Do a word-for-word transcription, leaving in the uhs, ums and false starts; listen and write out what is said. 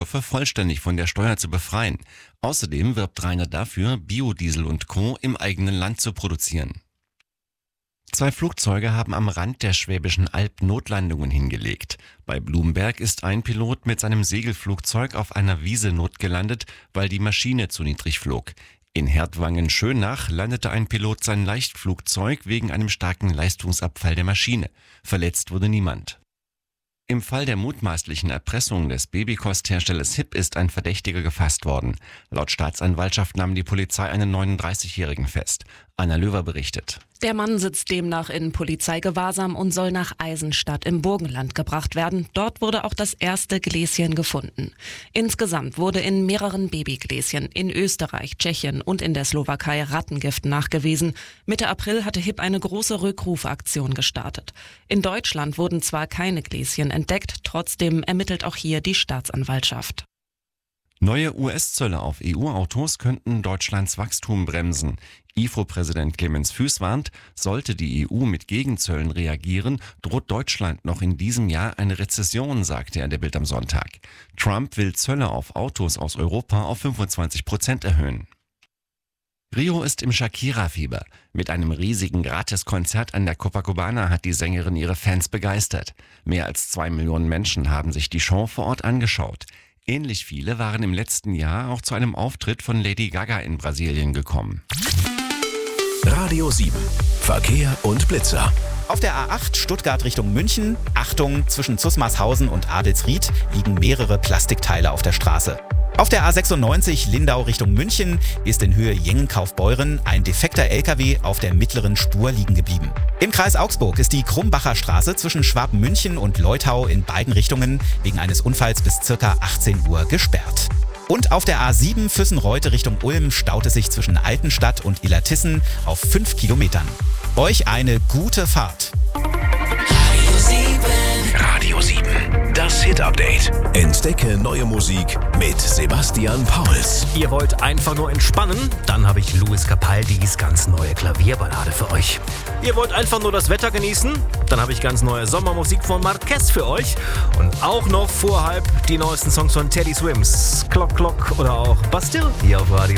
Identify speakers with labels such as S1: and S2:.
S1: Kraftstoffe vollständig von der Steuer zu befreien. Außerdem wirbt Rainer dafür, Biodiesel und Co. im eigenen Land zu produzieren. Zwei Flugzeuge haben am Rand der Schwäbischen Alb Notlandungen hingelegt. Bei Blumberg ist ein Pilot mit seinem Segelflugzeug auf einer Wiese notgelandet, weil die Maschine zu niedrig flog. In Hertwangen-Schönach landete ein Pilot sein Leichtflugzeug wegen einem starken Leistungsabfall der Maschine. Verletzt wurde niemand. Im Fall der mutmaßlichen Erpressung des Babykostherstellers Hipp ist ein Verdächtiger gefasst worden. Laut Staatsanwaltschaft nahm die Polizei einen neununddreißigjährigen fest. Anna Löwer berichtet.
S2: Der Mann sitzt demnach in Polizeigewahrsam und soll nach Eisenstadt im Burgenland gebracht werden. Dort wurde auch das erste Gläschen gefunden. Insgesamt wurde in mehreren Babygläschen in Österreich, Tschechien und in der Slowakei Rattengift nachgewiesen. Mitte April hatte Hipp eine große Rückrufaktion gestartet. In Deutschland wurden zwar keine Gläschen entdeckt, trotzdem ermittelt auch hier die Staatsanwaltschaft.
S1: Neue U S-Zölle auf E U-Autos könnten Deutschlands Wachstum bremsen. I F O-Präsident Clemens Fuess warnt, sollte die E U mit Gegenzöllen reagieren, droht Deutschland noch in diesem Jahr eine Rezession, sagte er der Bild am Sonntag. Trump will Zölle auf Autos aus Europa auf fünfundzwanzig Prozent erhöhen. Rio ist im Shakira-Fieber. Mit einem riesigen Gratiskonzert an der Copacabana hat die Sängerin ihre Fans begeistert. Mehr als zwei Millionen Menschen haben sich die Show vor Ort angeschaut. Ähnlich viele waren im letzten Jahr auch zu einem Auftritt von Lady Gaga in Brasilien gekommen.
S3: Radio sieben. Verkehr und Blitzer.
S4: Auf der A acht Stuttgart Richtung München, Achtung, zwischen Zusmarshausen und Adelsried liegen mehrere Plastikteile auf der Straße. Auf der A sechsundneunzig Lindau Richtung München ist in Höhe Jengenkaufbeuren ein defekter L K W auf der mittleren Spur liegen geblieben. Im Kreis Augsburg ist die Krumbacher Straße zwischen Schwabmünchen und Leutau in beiden Richtungen wegen eines Unfalls bis ca. achtzehn Uhr gesperrt. Und auf der A sieben Füssenreuth Richtung Ulm staut es sich zwischen Altenstadt und Illertissen auf fünf Kilometern. Euch eine gute Fahrt.
S3: Radio sieben. Radio sieben. Das Hit-Update. Entdecke neue Musik mit Sebastian Pauls.
S5: Ihr wollt einfach nur entspannen? Dann habe ich Luis Capaldis ganz neue Klavierballade für euch. Ihr wollt einfach nur das Wetter genießen? Dann habe ich ganz neue Sommermusik von Marquez für euch. Und auch noch vor halb die neuesten Songs von Teddy Swims. Clock Clock oder auch Bastille hier auf Radio